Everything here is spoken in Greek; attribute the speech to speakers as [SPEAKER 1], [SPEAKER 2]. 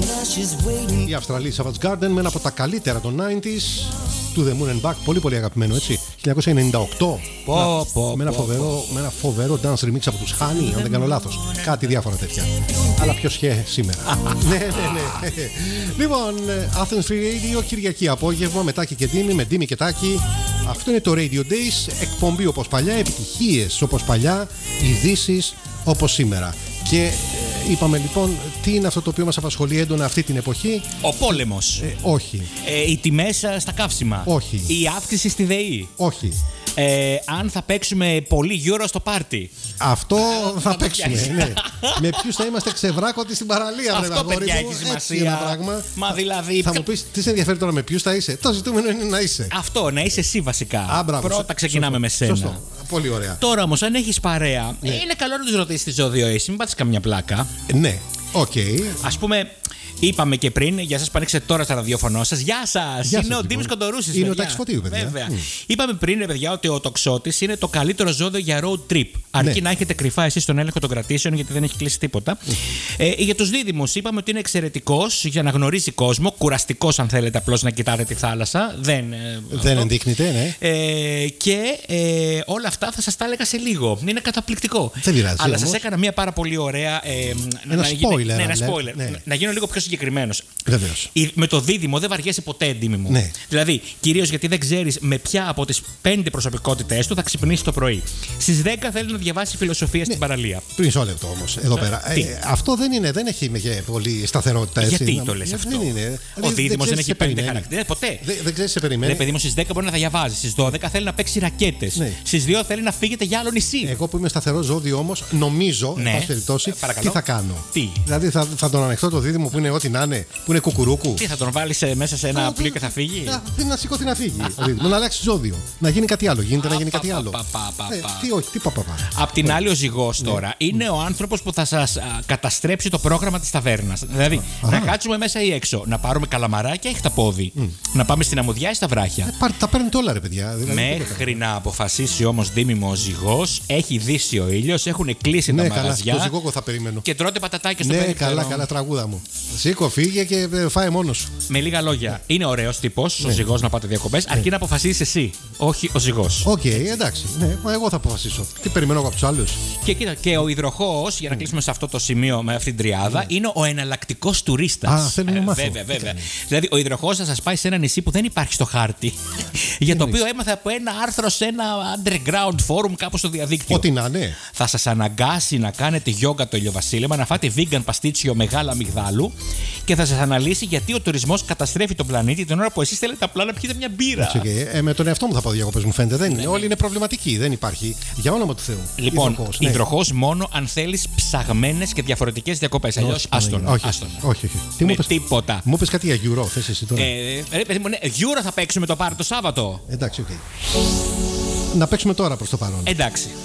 [SPEAKER 1] Η Αυστραλή Savage Garden με ένα από τα καλύτερα των 90s, To the Moon and Back, πολύ πολύ αγαπημένο, έτσι. 1998. Με ένα φοβερό dance remix από τους Honey, αν δεν κάνω λάθος. Κάτι διάφορα τέτοια. Αλλά ποιος σήμερα. Ναι. Λοιπόν, Athens Free Radio, Κυριακή απόγευμα, με Τάκη και Ντίμη, με Ντίμη και Τάκη. Αυτό είναι το Radio Days, εκπομπή όπως παλιά, επιτυχίες όπως παλιά, ειδήσεις όπως σήμερα. Και είπαμε λοιπόν, τι είναι αυτό το οποίο μας απασχολεί έντονα αυτή την εποχή?
[SPEAKER 2] Ο πόλεμος.
[SPEAKER 1] Όχι.
[SPEAKER 2] Οι τιμές στα καύσιμα.
[SPEAKER 1] Όχι.
[SPEAKER 2] Η αύξηση στη ΔΕΗ.
[SPEAKER 1] Όχι.
[SPEAKER 2] Αν θα παίξουμε πολύ Euro στο πάρτι.
[SPEAKER 1] Αυτό θα παίξουμε. Ναι. Με ποιους θα είμαστε ξεβράκωτοι στην παραλία,
[SPEAKER 2] αυτό παιδιά έχει σημασία. Μα δηλαδή.
[SPEAKER 1] Θα μου πεις, τι σε ενδιαφέρει τώρα με ποιους θα είσαι? Το ζητούμενο είναι να είσαι.
[SPEAKER 2] Αυτό, να είσαι εσύ βασικά. Πρώτα ξεκινάμε με σένα.
[SPEAKER 1] Σωστό. Πολύ ωραία.
[SPEAKER 2] Τώρα όμως, αν έχεις παρέα, είναι καλό να τους ρωτήσεις τη ζώδιο εσύ, μην πάτεις καμιά πλάκα.
[SPEAKER 1] Ναι, οκ.
[SPEAKER 2] Ας πούμε. Είπαμε και πριν, για σας που ανοίξετε τώρα στα ραδιόφωνο σας, γεια σας! Είναι ο Ντίμης Κοντορούσης.
[SPEAKER 1] Είναι ο Τάκης Φωτίου, παιδιά.
[SPEAKER 2] Βέβαια. Είπαμε πριν, παιδιά, ότι ο τοξότης είναι το καλύτερο ζώδιο για road trip. Αρκεί να έχετε κρυφά εσείς στον έλεγχο των κρατήσεων, γιατί δεν έχει κλείσει τίποτα. Για τους δίδυμους, είπαμε ότι είναι εξαιρετικός για να γνωρίζει κόσμο, κουραστικός αν θέλετε απλώς να κοιτάτε τη θάλασσα.
[SPEAKER 1] Δεν ενδείκνυται, ναι.
[SPEAKER 2] Και όλα αυτά θα σας τα έλεγα σε λίγο. Είναι καταπληκτικό.
[SPEAKER 1] Δεν πειράζει.
[SPEAKER 2] Αλλά σας έκανα μια πάρα πολύ ωραία.
[SPEAKER 1] Ένα spoiler.
[SPEAKER 2] Να γίνω λίγο πιο συγκεκριμένος.
[SPEAKER 1] Βεβαίως.
[SPEAKER 2] Με το δίδυμο δεν βαριέσαι ποτέ, Ντίμη μου.
[SPEAKER 1] Ναι.
[SPEAKER 2] Δηλαδή, κυρίως γιατί δεν ξέρεις με ποια από τις 5 προσωπικότητες του θα ξυπνήσει το πρωί. Στις 10 θέλει να διαβάσει φιλοσοφία στην παραλία.
[SPEAKER 1] Μισό λεπτό όμως, εδώ πέρα. Αυτό δεν έχει πολύ σταθερότητα. Έτσι.
[SPEAKER 2] Γιατί το λες αυτό? Ο δίδυμος δεν έχει 5 χαρακτήρες. Ποτέ.
[SPEAKER 1] Δεν ξέρεις σε περιμένει.
[SPEAKER 2] Ναι, παιδί μου, στις 10 μπορεί να θα διαβάζει. Στις 12 θέλει να παίξει ρακέτες. Ναι. Στις 2 θέλει να φύγετε για άλλο νησί.
[SPEAKER 1] Εγώ που είμαι σταθερό ζώδιο όμως, νομίζω, εν πάση περιπτώσει, τι θα κάνω. Δηλαδή θα τον ανεχτώ το δίδυμο που είναι ό,τι να είναι, που είναι κουκουρούκου.
[SPEAKER 2] Τι θα τον βάλεις μέσα σε ένα πλοίο και θα φύγει?
[SPEAKER 1] Να σηκωθεί να φύγει. Να αλλάξει ζώδιο. Να γίνει κάτι άλλο. Γίνεται να γίνει κάτι άλλο. Τι όχι, τι παπαπά.
[SPEAKER 2] Απ' την άλλη, ο ζυγός τώρα είναι ο άνθρωπος που θα σας καταστρέψει το πρόγραμμα της ταβέρνας. Δηλαδή, να κάτσουμε μέσα ή έξω, να πάρουμε καλαμαράκια ή χταπόδι, να πάμε στην αμμουδιά ή στα βράχια.
[SPEAKER 1] Τα παίρνετε όλα, ρε παιδιά.
[SPEAKER 2] Μέχρι να αποφασίσει όμως, Ντίμη μου, ο ζυγός, έχει δύσει ο ήλιος, έχουν κλείσει τα μαγαζιά.
[SPEAKER 1] Το ζυγόκο θα περιμένω.
[SPEAKER 2] Και τρώτε πατατάκια στο
[SPEAKER 1] περίπτερο. Καλά, τραγούδα μου. Σήκω, φύγε και φάε μόνος σου.
[SPEAKER 2] Με λίγα λόγια, είναι ωραίος τύπος ο ζυγός να πάτε διακοπές, αρκεί να αποφασίσεις εσύ, όχι ο ζυγός.
[SPEAKER 1] Οκ, εντάξει. Ναι, μα εγώ θα αποφασίσω. Τι περιμένω από τους άλλους.
[SPEAKER 2] Και κοίτα, και ο υδροχόος, για να κλείσουμε σε αυτό το σημείο με αυτή την τριάδα, είναι ο εναλλακτικός τουρίστας.
[SPEAKER 1] Θέλω να μάθω.
[SPEAKER 2] Βέβαια. Δηλαδή, ο υδροχόος θα σας πάει σε ένα νησί που δεν υπάρχει στο χάρτη, για το οποίο έμαθα από ένα άρθρο σε ένα underground forum κάπου στο διαδίκτυο.
[SPEAKER 1] Ό,τι να είναι.
[SPEAKER 2] Θα σας αναγκάσει να κάνετε γιόγκα το ηλιοβασίλεμα, να φάτε vegan παστίτσιο μεγάλα αμυγδάλου και θα σας αναλύσει γιατί ο τουρισμός καταστρέφει τον πλανήτη την ώρα που εσείς θέλετε απλά να πιείτε μια μπύρα.
[SPEAKER 1] Με τον εαυτό μου θα πάω διακοπές, μου φαίνεται. Δεν είναι. Όλοι είναι προβληματικοί. Δεν υπάρχει. Για όνομα του Θεού.
[SPEAKER 2] Λοιπόν, υδροχόος μόνο αν θέλεις ψαγμένες και διαφορετικές διακοπές. Αλλιώς άστον.
[SPEAKER 1] Όχι.
[SPEAKER 2] Τίποτα.
[SPEAKER 1] Μου πες κάτι για Euro, θες εσύ τώρα.
[SPEAKER 2] Euro θα παίξουμε το πάρτι το Σάββατο.
[SPEAKER 1] Εντάξει, οκ. Να παίξουμε τώρα προς το παρόν.
[SPEAKER 2] Εντάξει.